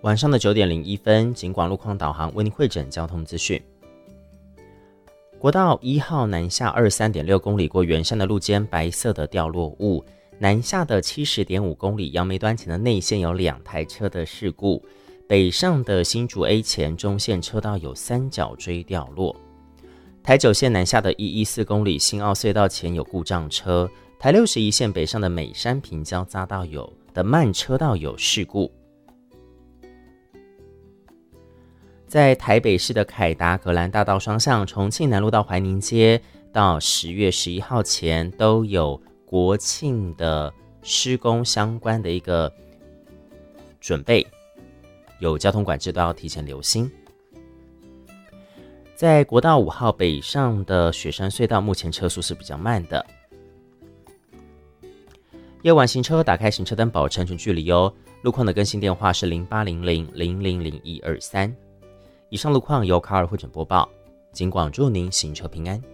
晚上的9点01分，警广路况导航为您汇整交通资讯。国道1号南下23.6公里过圆山的路肩白色的掉落物，南下的70.5公里杨梅端前的内线有2台车的事故，北上的新竹 A 前中线车道有3角锥掉落。台9线南下的114公里新澳隧道前有故障车，台61线北上的美山平交匝道的慢车道有事故。在台北市的凯达格兰大道双向，重庆南路到怀宁街到10月11号前都有国庆的施工相关的一个准备，有交通管制都要提前留心。在国道5号北上的雪山隧道，目前车速是比较慢的。夜晚行车打开行车灯保持安全距离哦。路况的更新电话是0800000123。以上路况由卡尔汇整播报，警广祝您行车平安。